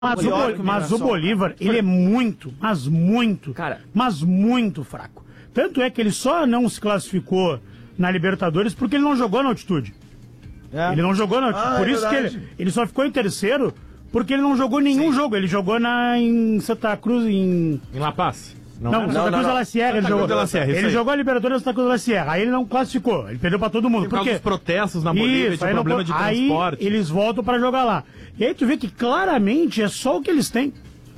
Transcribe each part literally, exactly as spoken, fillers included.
Mas, o, Bo... mas o Bolívar, ele é muito, mas muito, Cara. mas muito fraco. Tanto é que ele só não se classificou na Libertadores porque ele não jogou na altitude. É. Ele não jogou na altitude. Ah, Por é isso verdade. que ele, ele só ficou em terceiro porque ele não jogou nenhum Sim. jogo. Ele jogou na, em Santa Cruz, em... Em La Paz. Não, não, Santa Cruz de la Sierra, ele jogou. La Sierra, ele jogou a Libertadores Santa Cruz de la Sierra, aí ele não classificou, ele perdeu pra todo mundo. Por causa dos protestos na Bolívia, tinha problema não, de aí transporte. eles voltam pra jogar lá. E aí tu vê que claramente é só o que eles têm.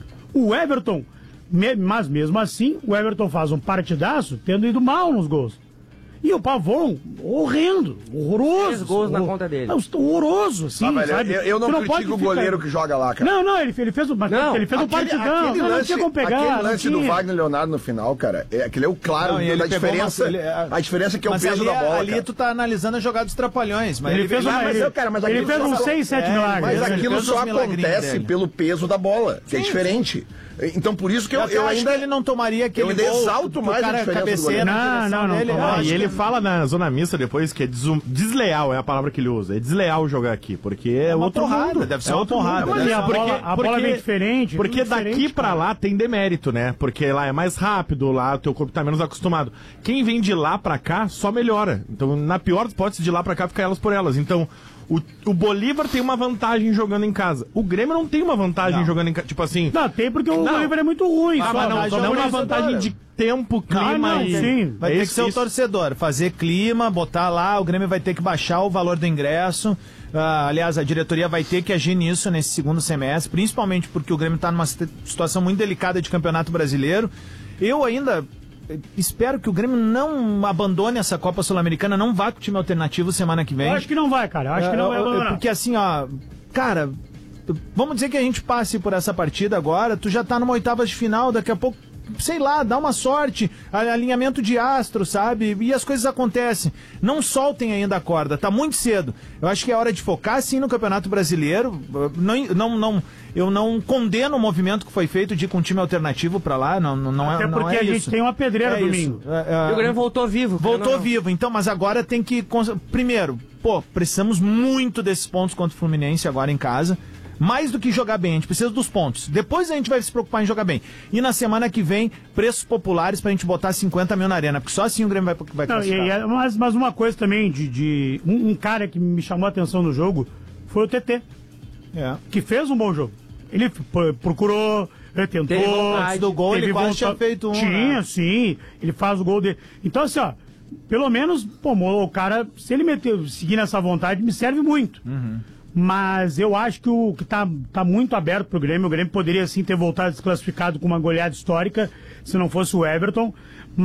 O Everton, me, mas mesmo assim, o Everton faz um partidaço tendo ido mal nos gols. E o Pavon, horrendo, horroroso. Três gols na conta dele. Horroroso, assim, Ah, velho, sabe? eu, eu não, não critico pode o ficar... goleiro que joga lá, cara. Não, não, ele, ele fez, mas não, ele fez um aquele, partidão, aquele não, lance, não tinha como pegar. aquele lance do tinha. Wagner Leonardo no final, cara, é, aquele é o claro Não, e da ele pegou diferença, uma- ele- a diferença que é o Mas peso ali, da bola, ali cara. tu tá analisando a jogada dos trapalhões. Mas Ele ele, fez ele- uma- Ah, mas, ele- eu, cara, mas ele aquilo fez só- uns seis, sete é, milagres. Mas Ele aquilo fez só uns milagrinhos acontece dele. pelo peso da bola, que é diferente. Então por isso que eu, eu, até eu acho ainda que ele não tomaria aquele eu ainda gol exalto que o mais a cara diferença do cabeceia goleiro. na Não, direção não, não, dele. não. Eu Ah, acho e ele que- fala na zona mista depois que é desum- desleal, é a palavra que ele usa. É desleal jogar aqui, porque é, É uma outro porrada, mundo. deve ser é uma outro porrada, mundo. deve ser uma porque, bola- a bola porque- é bem diferente, Porque tudo daqui diferente, pra cara. lá tem demérito, né? Porque lá é mais rápido, lá o teu corpo tá menos acostumado. Quem vem de lá pra cá só melhora. Então, na pior das hipóteses, de lá pra cá fica elas por elas. Então, o, o Bolívar tem uma vantagem jogando em casa. O Grêmio não tem uma vantagem Não. jogando em casa. Tipo assim... Não, tem porque o Não. Bolívar é muito ruim. Ah, só, mas não, só não é por uma isso. vantagem de tempo, clima não, e... sim. Vai ter Isso, que ser isso. o torcedor, fazer clima, botar lá, o Grêmio vai ter que baixar o valor do ingresso. Ah, aliás, a diretoria vai ter que agir nisso nesse segundo semestre, principalmente porque o Grêmio está numa situ- situação muito delicada de campeonato brasileiro. Eu ainda eh, espero que o Grêmio não abandone essa Copa Sul-Americana, não vá com o time alternativo semana que vem. Eu acho que não vai, cara. Eu acho que não vai É, eu- eu- abandonar. Porque assim, ó, cara, vamos dizer que a gente passe por essa partida agora, tu já tá numa oitava de final, daqui a pouco, sei lá, dá uma sorte, a- alinhamento de astro, sabe? E as coisas acontecem. Não soltem ainda a corda, tá muito cedo. Eu acho que é hora de focar sim no Campeonato Brasileiro. Não, não, não, eu não condeno o movimento que foi feito de ir com um time alternativo pra lá, não, não, não Até é, não porque é a gente isso. tem uma pedreira É domingo. isso. É, é, E o Grêmio voltou vivo. Voltou querendo ou não. vivo, então, mas agora tem que. cons- Primeiro, pô, precisamos muito desses pontos contra o Fluminense agora em casa. Mais do que jogar bem, a gente precisa dos pontos. Depois a gente vai se preocupar em jogar bem. E na semana que vem, preços populares pra gente botar cinquenta mil na arena, porque só assim o Grêmio vai, vai Não, e, classificar. e é- mas, mas uma coisa também de. de um, um cara que me chamou a atenção no jogo foi o T T, É. que fez um bom jogo. Ele p- procurou, ele tentou. Teve vontade. Do gol, teve ele quase vontade- tinha feito um, Tinha, né? sim. Ele faz o gol dele. Então, assim, ó, pelo menos, pô, o cara, se ele meter, seguir nessa vontade, me serve muito. Uhum. Mas eu acho que o que tá, tá muito aberto pro Grêmio. O Grêmio poderia sim ter voltado desclassificado com uma goleada histórica, se não fosse o Everton.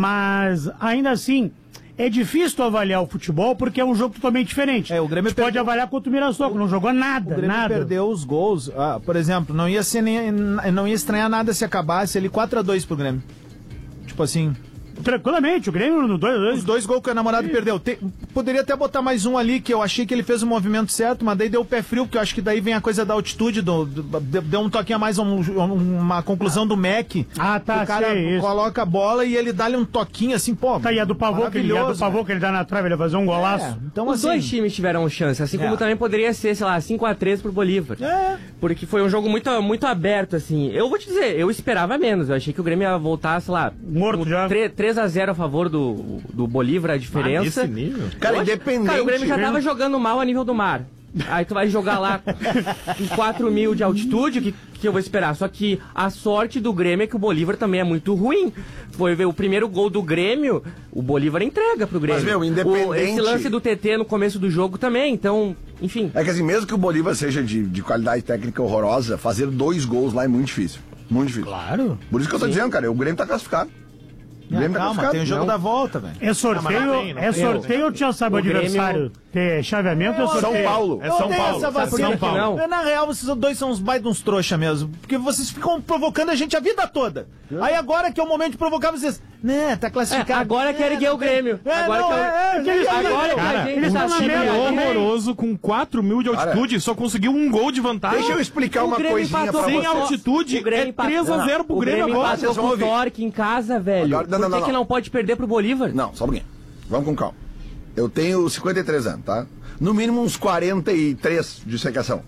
Mas ainda assim, é difícil tu avaliar o futebol porque é um jogo totalmente diferente. É, o Grêmio tu pode perdeu- avaliar contra o Mirassol, que não jogou nada, O Grêmio nada. perdeu os gols. Ah, por exemplo, não ia ser nem, não ia estranhar nada se acabasse ele quatro a dois pro Grêmio. Tipo assim, Tranquilamente, o Grêmio no dois a dois. os dois gols que o namorado perdeu. Tem- poderia até botar mais um ali, que eu achei que ele fez o movimento certo, mas daí deu o pé frio, porque eu acho que daí vem a coisa da altitude, do, do- deu- deu um toquinho a mais, um- um- uma conclusão do M E C. Ah, tá, O cara sei, isso. coloca a bola e ele dá-lhe um toquinho assim, pô. Tá, e a do pavô, que ele, e a do maravilhoso, pavô que ele dá na trave, ele vai fazer um golaço. É, então Os assim, dois times tiveram chance, assim como É. também poderia ser, sei lá, cinco a três pro Bolívar. É. Porque foi um jogo muito, muito aberto, assim. Eu vou te dizer, eu esperava menos. Eu achei que o Grêmio ia voltar, sei lá, Morto com já. três a zero a favor do, do Bolívar, a diferença. Ah, nesse nível? Cara, Eu acho- independente. Cara, o Grêmio já tava jogando mal a nível do mar. Aí tu vai jogar lá com quatro mil de altitude, que, que eu vou esperar. Só que a sorte do Grêmio é que o Bolívar também é muito ruim. Foi ver o primeiro gol do Grêmio, o Bolívar entrega pro Grêmio. Mas, meu, independente- O, esse lance do T T no começo do jogo também, então, enfim. É que assim, mesmo que o Bolívar seja de, de qualidade técnica horrorosa, fazer dois gols lá é muito difícil. Muito difícil. Claro. Por isso que eu tô dizendo, cara, o Grêmio tá classificado. O Não, Grêmio tá calma, classificado. tem o jogo Não. da volta, velho. É sorteio, Não, mas não tem, não é tem. sorteio ou tu já sabe o O Grêmio- adversário? É chaveamento ou São sorteio? Paulo. É São Eu tenho Paulo. essa vacina São Paulo. Não. Na real, vocês dois são uns baita de uns trouxa mesmo. Porque vocês ficam provocando a gente a vida toda. Aí agora que é o momento de provocar vocês. Né, tá É, classificado. agora quer erguer o Grêmio. É, Agora não, que eu- é, é, que eles- agora que Cara, a gente eles tá estão na time merda, chegando. horroroso com quatro mil de altitude, só conseguiu um gol de vantagem. Deixa eu explicar O uma Grêmio coisinha empatou pra Sem com- vocês. altitude, O Grêmio é empatou- três a zero pro O Grêmio Grêmio agora. Vocês empatou vão com o ouvir. Torque em casa, velho. Agora- não, Por não, que não, que não. não pode perder pro Bolívar? Não, só um pouquinho. Vamos com calma. Eu tenho cinquenta e três anos, tá? No mínimo uns quarenta e três de secação.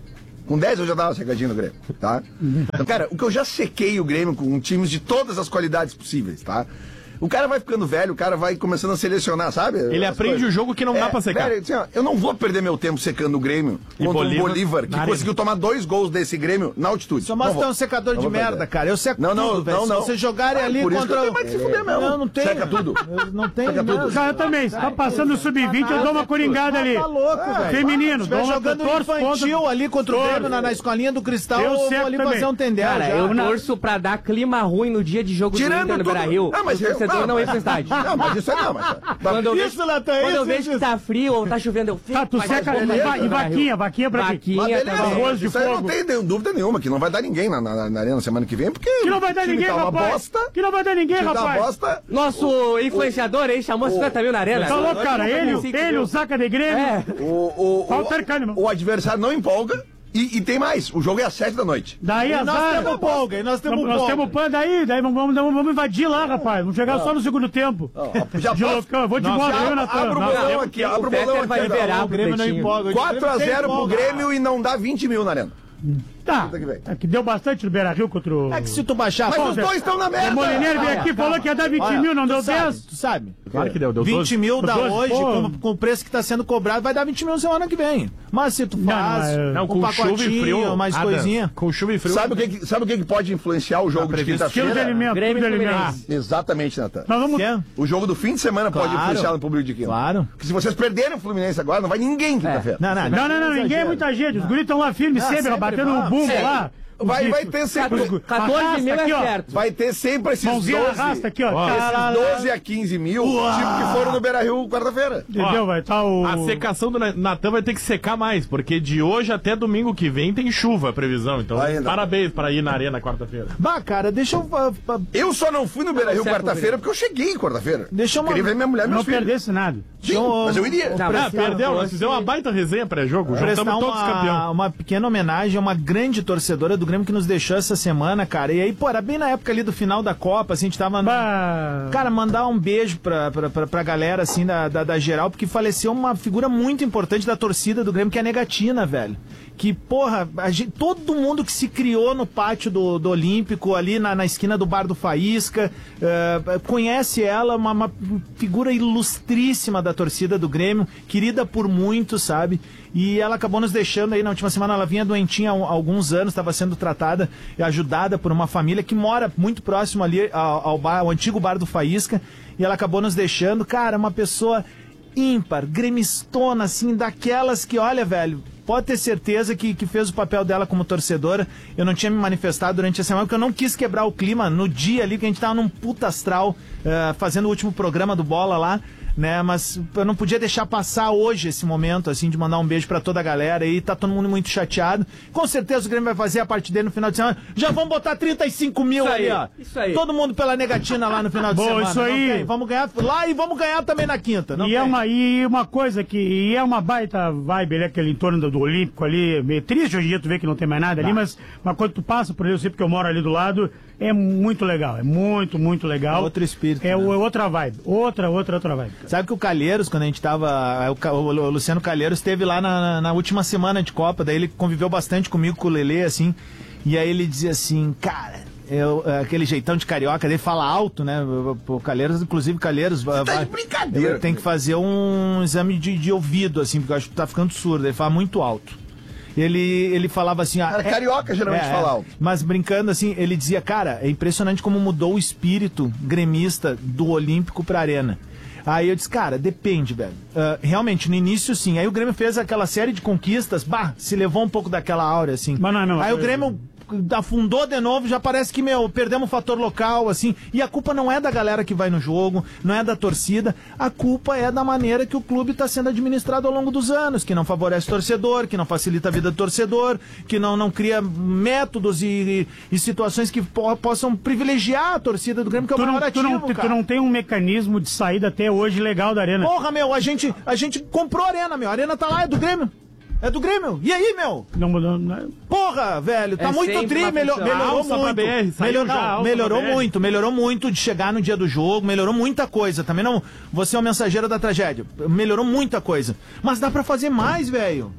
Com dez eu já dava secadinho no Grêmio, tá? Então, cara, o que eu já sequei o Grêmio com times de todas as qualidades possíveis, tá? O cara vai ficando velho, o cara vai começando a selecionar, sabe? Ele As aprende coisas. o jogo que não é, dá pra secar. Velho, assim, ó, eu não vou perder meu tempo secando o Grêmio E contra Bolívar, o Bolívar, que na conseguiu arena. tomar dois gols desse Grêmio na altitude. Só mostra Não que é vou. um secador Não de vou perder. merda, cara. Eu seco Não, não, tudo, velho. não, não. Se vocês jogarem É, ali por isso contra... que eu tenho mais que se fuder mesmo. Não, não tem. Seca tudo. Eu não tem. Seca tudo. Cara, eu também. Se tá passando o sub vinte, eu dou uma coringada ali. Tá louco, velho. Feminino, Se dou estiver uma jogando torço infantil contra- ali contra o Torço. Grêmio na, na escolinha do Cristal, Eu eu, vou seco ali também. fazer um tendel. Cara, já. eu na- torço pra dar clima ruim no dia de jogo do Tirando Inter no tudo. Beira-Rio. Não, mas o torcedor eu- não entra no estádio. Não, mas isso é não, mas... Quando eu Isso, vejo, Natan, quando eu isso, vejo isso. que tá frio ou tá chovendo, eu fico. Tá, tu mas seca eu e, vou va- no e Beira-Rio. vaquinha, vaquinha pra quê? Vaquinha Mas beleza, também. Arroz de isso aí fogo. não tem dúvida nenhuma, que não vai dar ninguém na, na, na arena semana que vem, porque Que não vai o dar time ninguém, tá uma rapaz. bosta, Que não vai dar ninguém, o time tá uma rapaz. bosta. Nosso influenciador aí chamou cinquenta mil na arena. Tá louco, cara? Ele, Cinco ele, mil. o saca de Grêmio. É. O, o, Walter Kahneman. o, o adversário não empolga e, e tem mais, o jogo é às sete da noite. Daí E azar. nós temos polga, e nós temos Nós polga. temos pan daí, daí vamos, vamos, vamos invadir lá, rapaz. Vamos chegar só no segundo tempo. Já De posso- loucão, eu vou de Nossa, bola, já eu, Natan. abro o Não, bolão não, aqui, o abro o Peter bolão vai aqui. liberar O Grêmio não Pretinho. empolga. O quatro a Grêmio zero pro empolga. Grêmio e não dá vinte mil na arena. Tá, que vem. é que deu bastante no Beira-Rio contra o... É que se tu baixar... Mas Pô, os velho, dois estão na O merda. Molinero veio Calma, aqui e falou calma. que ia dar vinte olha, mil, não tu deu sabe, dez. Tu sabe. Claro que deu, deu vinte doze. mil dá doze, hoje, pô. com, com o preço que tá sendo cobrado, vai dar vinte mil semana que vem. Mas se tu Não, faz não, é- Não, um com chuva e pacotinho, frio. mais Adam, coisinha... Com chuva e frio. Sabe o que, que- sabe o que, que pode influenciar o jogo de previsto. Quilo de quinta-feira? alimento, Grêmio quilo de e alimento. Fluminense. Exatamente, Natan. Nós vamos... Quer? O jogo do fim de semana pode Claro. influenciar no público de quinta. Claro. Porque se vocês perderem o Fluminense agora, não vai ninguém quinta-feira. Não, não, Não, não, não, ninguém é muita gente. Os guris estão lá firmes, Não, sempre, sempre batendo no vamos, bumbo sempre. lá. Vai, Os vai discos. ter sempre... quatorze mil aqui, é ó. certo. Vai ter sempre esses Mãozinha doze... arrasta aqui, ó. Esses Caralho. doze a quinze mil, tipo que foram no Beira-Rio quarta-feira. Entendeu? Vai estar o... A secação do Natan vai ter que secar mais, porque de hoje até domingo que vem tem chuva a previsão. Então, Ainda. parabéns para ir na arena quarta-feira. Bah, cara, deixa eu... ah, ah, Eu só não fui no Beira-Rio certo, quarta-feira porque eu cheguei quarta-feira. Deixa eu Queria ver minha mulher e Não meus filhos. perdesse nada. Sim, eu- mas eu iria. Não, Ah, mas- perdeu, nós fosse- fizemos uma baita resenha pré-jogo. prestar Juntamos todos os uma, campeões. uma pequena homenagem a uma grande torcedora do Grêmio que nos deixou essa semana, cara. E aí, pô, era bem na época ali do final da Copa, assim, a gente tava... No... Bah. Cara, mandar um beijo pra, pra, pra, pra galera, assim, da, da, da geral, porque faleceu uma figura muito importante da torcida do Grêmio, que é a Negatina, velho. Que, porra, a gente- todo mundo que se criou no pátio do, do Olímpico, ali na, na esquina do Bar do Faísca, eh, conhece ela, uma, uma figura ilustríssima da torcida do Grêmio, querida por muitos, sabe? E ela acabou nos deixando aí na última semana. Ela vinha doentinha há um- alguns anos, estava sendo tratada e ajudada por uma família que mora muito próximo ali ao, ao, bar, ao antigo Bar do Faísca, e ela acabou nos deixando. Cara, uma pessoa ímpar, gremistona, assim, daquelas que, olha, velho, pode ter certeza que, que fez o papel dela como torcedora. Eu não tinha me manifestado durante a semana, porque eu não quis quebrar o clima no dia ali, que a gente tava num puta astral, eh, fazendo o último programa do Bola lá, né, mas eu não podia deixar passar hoje esse momento, assim, de mandar um beijo pra toda a galera aí, tá todo mundo muito chateado. Com certeza o Grêmio vai fazer a parte dele no final de semana. Já vamos botar trinta e cinco mil Isso ali, aí, ó. isso aí. Todo mundo pela negatina lá no final de Boa, semana. isso não aí. tem? Vamos ganhar lá e vamos ganhar também na quinta. Não E é, tem. uma, e uma coisa que e é uma baita vibe ali, aquele em torno do, do Olímpico ali, meio triste hoje em dia tu vê que não tem mais nada ali, mas, mas quando tu passa por ali, eu sei porque eu moro ali do lado, é muito legal, é muito, muito legal. Outro espírito, É, né? o- é outra vibe, outra, outra, outra vibe. Sabe que o Calheiros, quando a gente tava. O, Ca- o Luciano Calheiros esteve lá na, na- na última semana de Copa, daí ele conviveu bastante comigo, com o Lelê, assim. E aí ele dizia assim, cara, eu, aquele jeitão de carioca dele fala alto, né? O Calheiros, inclusive, Calheiros. Vai, tá de brincadeira. Tem que fazer um exame de, de ouvido, assim, porque eu acho que tá ficando surdo. Ele fala muito alto. Ele, ele falava assim... Ah, Cara, carioca geralmente fala alto. Mas brincando assim, ele dizia, cara, é impressionante como mudou o espírito gremista do Olímpico pra Arena. Aí eu disse, cara, depende, velho. Ah, realmente, no início, sim. Aí o Grêmio fez aquela série de conquistas, bah, se levou um pouco daquela áurea, assim. Mas não, não, Aí o eu- Grêmio afundou de novo, já parece que, meu, perdemos o fator local, assim. E a culpa não é da galera que vai no jogo, não é da torcida. A culpa é da maneira que o clube está sendo administrado ao longo dos anos, que não favorece o torcedor, que não facilita a vida do torcedor, que não, não cria métodos e, e, e situações que po- possam privilegiar a torcida do Grêmio, que é o Tu não, maior tu, ativo, não, tu cara. não tem um mecanismo de saída até hoje legal da arena. Porra, meu, a gente, a gente comprou a Arena, meu. A Arena tá lá, é do Grêmio. É do Grêmio. E aí, meu? Não mudou. Não, Porra, velho, tá É muito sempre tri, uma melhor, função. melhorou Alça pra muito. B R, saiu Melhor- já, não, alça melhorou pra B R. muito, melhorou muito de chegar no dia do jogo, melhorou muita coisa. Também não, você é o mensageiro da tragédia. Melhorou muita coisa. Mas dá pra fazer mais, velho.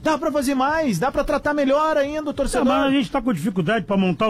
Dá pra fazer mais, dá pra tratar melhor ainda o torcedor. Mas a gente tá com dificuldade pra montar